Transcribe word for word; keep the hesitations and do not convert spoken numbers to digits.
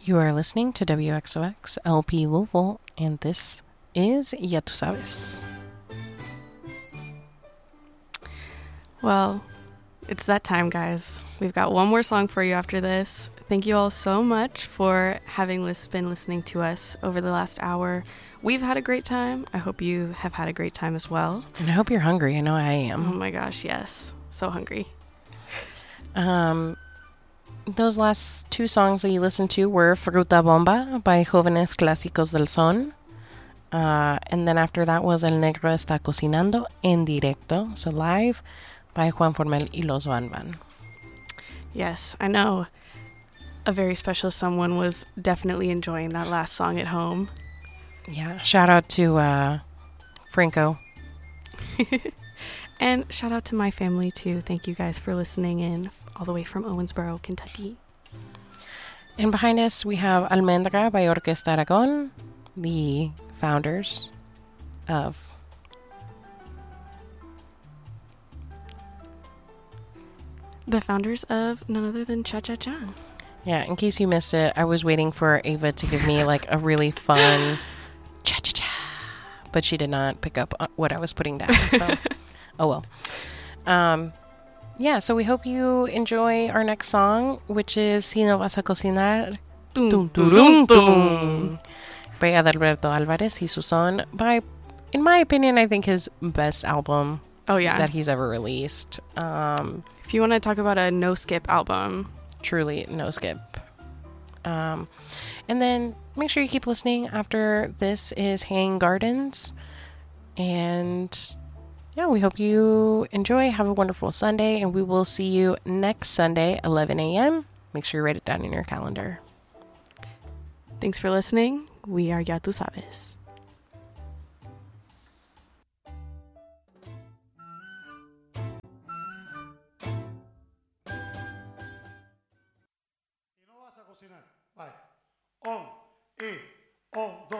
You are listening to W X O X L P Louisville, and this is Ya Tu Sabes. Well, it's that time, guys. We've got one more song for you after this. Thank you all so much for having lis- been listening to us over the last hour. We've had a great time. I hope you have had a great time as well. And I hope you're hungry. I know I am. Oh my gosh, yes. So hungry. Um, those last two songs that you listened to were Fruta Bomba by Jóvenes Clásicos del Son. Uh, and then after that was El Negro Está Cocinando en Directo, so live, by Juan Formel y Los Van Van. Yes, I know. A very special someone was definitely enjoying that last song at home. Yeah, shout out to uh, Franco. And shout out to my family too. Thank you guys for listening in all the way from Owensboro, Kentucky. And behind us we have Almendra by Orquesta Aragon, the founders of The founders of none other than Cha Cha Cha. Yeah, in case you missed it, I was waiting for Ava to give me like a really fun cha-cha-cha, but she did not pick up what I was putting down, so oh well. Um, yeah, so we hope you enjoy our next song, which is Si No Vas a Cocinar, Tum, tum, tum, tum, tum. tum, by Adalberto Alvarez y Susan, by, in my opinion, I think his best album Oh yeah. that he's ever released. Um, if you want to talk about a no-skip album, truly no skip. Um, and then make sure you keep listening. After this is Hanging Gardens. And yeah, we hope you enjoy. Have a wonderful Sunday. And we will see you next Sunday, eleven a.m. Make sure you write it down in your calendar. thanks for listening. We are Ya Tu Sabes. Si no vas a cocinar, vaya. On, y, on, dos.